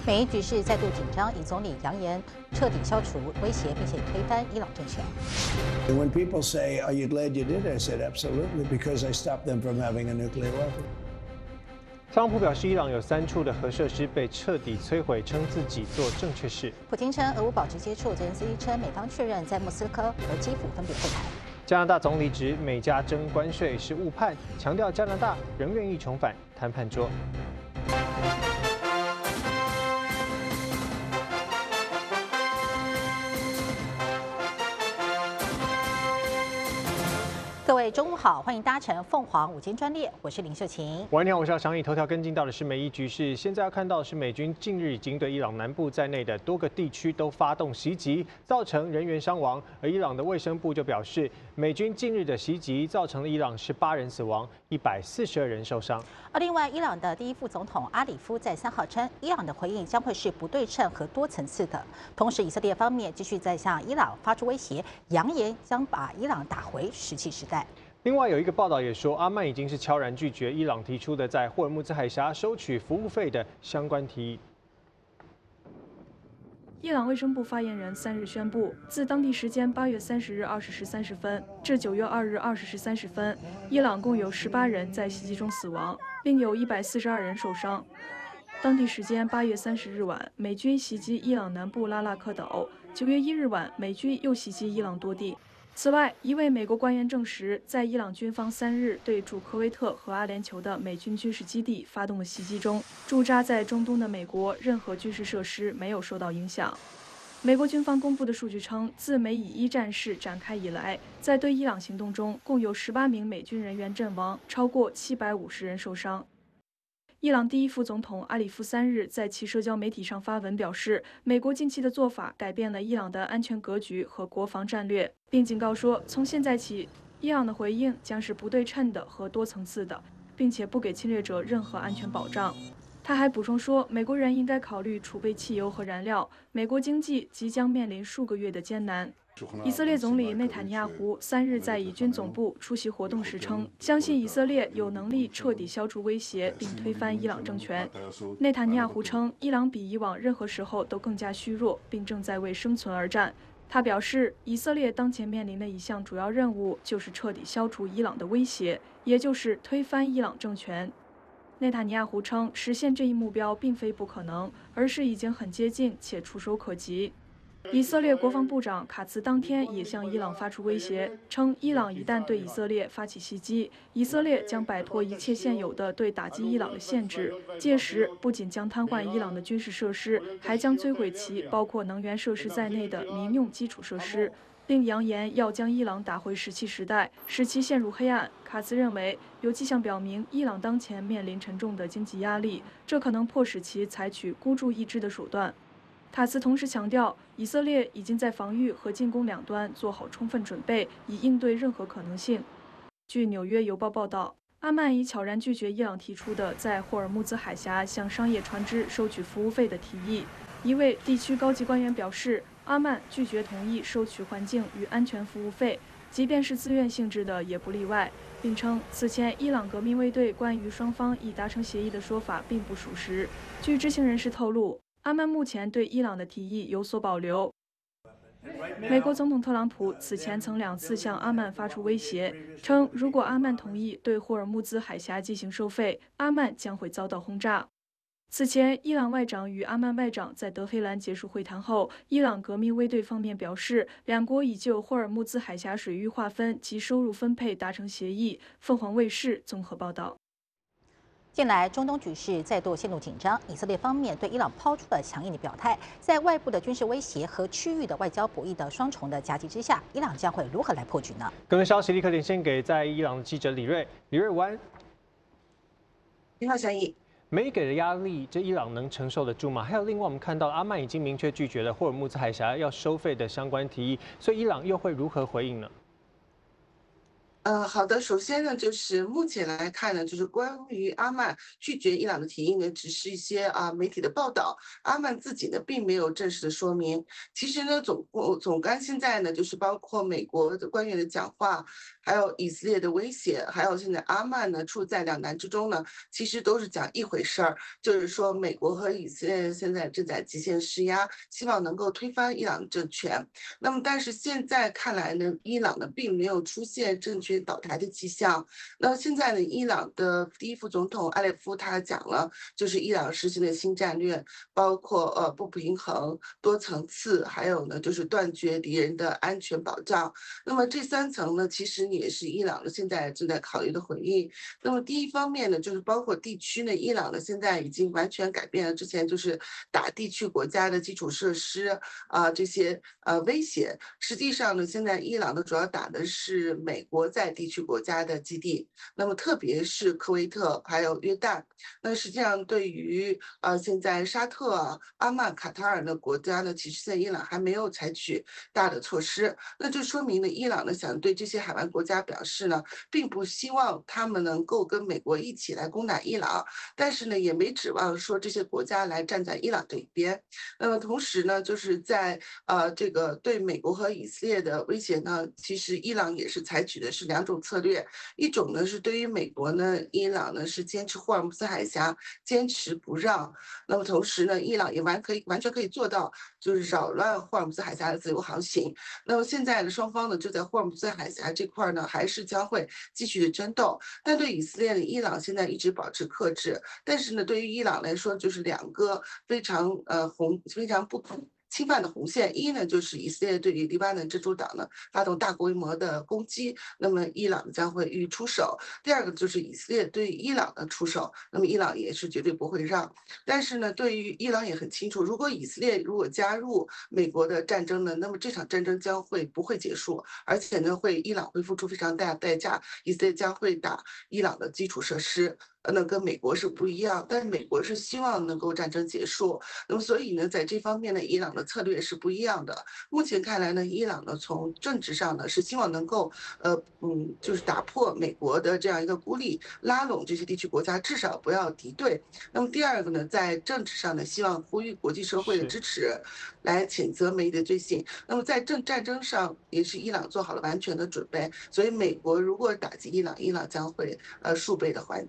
美伊局势再度紧张，以总理扬言彻底消除威胁，并且推翻伊朗政权。 When people say, "Are you glad you did it?" I said, "Absolutely, because I stopped them from having a nuclear weapon." 特朗普表示，伊朗有3处的核设施被彻底摧毁，称自己做正确事。 普京称俄乌保持接触，泽连斯基称美方确认在莫斯科和基辅分别会谈。 加拿大总理指美加征关税是误判，强调加拿大仍愿意重返谈判桌。 各位中午好，欢迎搭乘凤凰午间专列，我是林秀琴。 晚上好，我是商议头条跟进到的是美伊局势。现在要看到的是美军近日已经对伊朗南部在内的多个地区都发动袭击，造成人员伤亡。而伊朗的卫生部就表示，美军近日的袭击造成了伊朗18人死亡，142人受伤。 而另外，伊朗的第一副总统阿里夫在3号称，伊朗的回应将会是不对称和多层次的。同时，以色列方面继续在向伊朗发出威胁，扬言将把伊朗打回17时代。 另外有一个报道也说，阿曼已经是悄然拒绝伊朗提出的在霍尔木兹海峡收取服务费的相关提议。 伊朗卫生部发言人3日宣布，自当地时间8月30日20时30分至9月2日20时30分，伊朗共有18人在袭击中死亡，另有142人受伤。当地时间8月30日晚，美军袭击伊朗南部拉腊克岛；9月1日晚，美军又袭击伊朗多地。此外，一位美国官员证实，在伊朗军方3日对驻科威特和阿联酋的美军军事基地发动的袭击中，驻扎在中东的美国任何军事设施没有受到影响。美国军方公布的数据称，自美以1战事展开以来，在对伊朗行动中，共有18名美军人员阵亡，超过750人受伤。伊朗第一副总统阿里夫3日在其社交媒体上发文表示，美国近期的做法改变了伊朗的安全格局和国防战略，并警告说，从现在起，伊朗的回应将是不对称的和多层次的，并且不给侵略者任何安全保障。他还补充说，美国人应该考虑储备汽油和燃料，美国经济即将面临数个月的艰难。以色列总理内塔尼亚胡3日在以军总部出席活动时称，相信以色列有能力彻底消除威胁并推翻伊朗政权。内塔尼亚胡称，伊朗比以往任何时候都更加虚弱，并正在为生存而战。他表示，以色列当前面临的一项主要任务就是彻底消除伊朗的威胁，也就是推翻伊朗政权。内塔尼亚胡称，实现这一目标并非不可能，而是已经很接近且触手可及。以色列国防部长卡茨当天也向伊朗发出威胁，称伊朗一旦对以色列发起袭击，以色列将摆脱一切现有的对打击伊朗的限制，届时不仅将瘫痪伊朗的军事设施，还将摧毁其包括能源设施在内的民用基础设施，并扬言要将伊朗打回17时代，使其陷入黑暗。卡茨认为，有迹象表明伊朗当前面临沉重的经济压力，这可能迫使其采取孤注一掷的手段。卡茨同时强调，以色列已经在防御和进攻两端做好充分准备，以应对任何可能性。据《纽约邮报》报道，阿曼已悄然拒绝伊朗提出的在霍尔木兹海峡向商业船只收取服务费的提议。一位地区高级官员表示，阿曼拒绝同意收取环境与安全服务费，即便是自愿性质的也不例外，并称此前伊朗革命卫队关于双方已达成协议的说法并不属实。据知情人士透露，阿曼目前对伊朗的提议有所保留。美国总统特朗普此前曾2次向阿曼发出威胁，称如果阿曼同意对霍尔木兹海峡进行收费，阿曼将会遭到轰炸。此前，伊朗外长与阿曼外长在德黑兰结束会谈后，伊朗革命卫队方面表示，两国已就霍尔木兹海峡水域划分及收入分配达成协议。凤凰卫视综合报道。 近来，中东局势再度陷入紧张。以色列方面对伊朗抛出了强硬的表态，在外部的军事威胁和区域的外交博弈的双重的夹击之下，伊朗将会如何来破局呢？ 更多消息立刻连线给在伊朗的记者李瑞。李瑞，午安。 你好，小易。 美给的压力，这伊朗能承受得住吗？还有另外，我们看到阿曼已经明确拒绝了霍尔木兹海峡要收费的相关提议，所以伊朗又会如何回应呢？ 好的。首先呢，就是目前来看呢，就是关于阿曼拒绝伊朗的提议呢，只是一些媒体的报道，阿曼自己呢并没有正式的说明。其实呢，总干现在呢，就是包括美国的官员的讲话，还有以色列的威胁，还有现在阿曼呢处在两难之中呢，其实都是讲一回事儿，就是说美国和以色列现在正在极限施压，希望能够推翻伊朗的政权。那么，但是现在看来呢，伊朗呢并没有出现政权倒台的迹象。那现在呢，伊朗的第一副总统阿列夫他讲了，就是伊朗实行的新战略，包括不平衡、多层次，还有呢就是断绝敌人的安全保障。那么这三层呢，其实也是伊朗的现在正在考虑的回应。那么第一方面呢，就是包括地区呢，伊朗呢现在已经完全改变了之前就是打地区国家的基础设施这些威胁。实际上呢，现在伊朗呢主要打的是美国在地区国家的基地，那么特别是科威特还有约旦。那实际上对于现在沙特阿曼、卡塔尔的国家呢，其实在伊朗还没有采取大的措施。那就说明了伊朗呢想对这些海湾国家表示呢，并不希望他们能够跟美国一起来攻打伊朗，但是呢也没指望说这些国家来站在伊朗这一边。那么同时呢，就是在这个对美国和以色列的威胁呢，其实伊朗也是采取的是两种策略，一种呢是对于美国呢，伊朗呢是坚持霍尔木兹海峡，坚持不让。那么同时呢，伊朗也完全可以做到，就是扰乱霍尔木兹海峡的自由航行。那么现在呢，双方呢就在霍尔木兹海峡这块呢，还是将会继续的争斗。但对以色列呢，伊朗现在一直保持克制，但是呢，对于伊朗来说，就是两个非常非常不可侵犯的红线。一呢，就是以色列对于黎巴嫩真主党呢发动大规模的攻击，那么伊朗将会予以出手。第二个就是以色列对伊朗的出手，那么伊朗也是绝对不会让。但是呢，对于伊朗也很清楚，如果以色列加入美国的战争呢，那么这场战争不会结束，而且呢，伊朗会付出非常大的代价，以色列将会打伊朗的基础设施。那跟美国是不一样，但是美国是希望能够战争结束，那么所以呢，在这方面呢，伊朗的策略是不一样的。目前看来呢，伊朗呢从政治上呢是希望能够就是打破美国的这样一个孤立，拉拢这些地区国家，至少不要敌对。那么第二个呢，在政治上呢，希望呼吁国际社会的支持，来谴责美的罪行。那么在战争上也是伊朗做好了完全的准备，所以美国如果打击伊朗，伊朗将会数倍的还击。